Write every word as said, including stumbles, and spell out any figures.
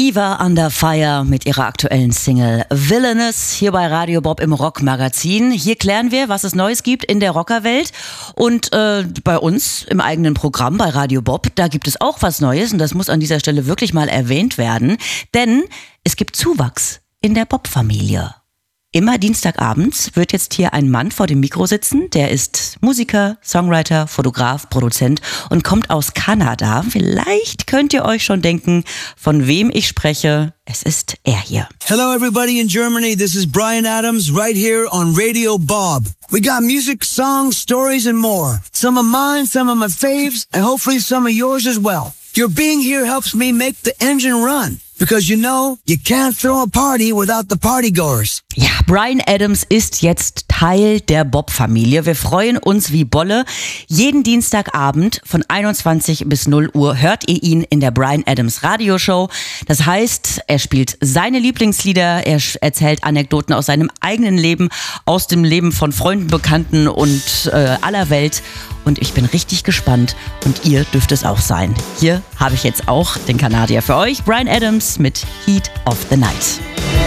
Eva Under Fire mit ihrer aktuellen Single Villainous hier bei Radio Bob im Rockmagazin. Hier klären wir, was es Neues gibt in der Rockerwelt. Und äh, bei uns im eigenen Programm bei Radio Bob, da gibt es auch was Neues. Und das muss an dieser Stelle wirklich mal erwähnt werden. Denn es gibt Zuwachs in der Bob-Familie. Immer Dienstagabends wird jetzt hier ein Mann vor dem Mikro sitzen, der ist Musiker, Songwriter, Fotograf, Produzent und kommt aus Kanada. Vielleicht könnt ihr euch schon denken, von wem ich spreche. Es ist er hier. Hello everybody in Germany, this is Bryan Adams right here on Radio Bob. We got music, songs, stories and more. Some of mine, some of my faves, and hopefully some of yours as well. Your being here helps me make the engine run. Because you know, you can't throw a party without the partygoers. Ja, Bryan Adams ist jetzt Teil der Bob-Familie. Wir freuen uns wie Bolle. Jeden Dienstagabend von einundzwanzig bis null Uhr hört ihr ihn in der Bryan Adams Radioshow. Das heißt, er spielt seine Lieblingslieder, er erzählt Anekdoten aus seinem eigenen Leben, aus dem Leben von Freunden, Bekannten und äh, aller Welt. Und ich bin richtig gespannt und ihr dürft es auch sein. Hier habe ich jetzt auch den Kanadier für euch, Bryan Adams mit Heat of the Night.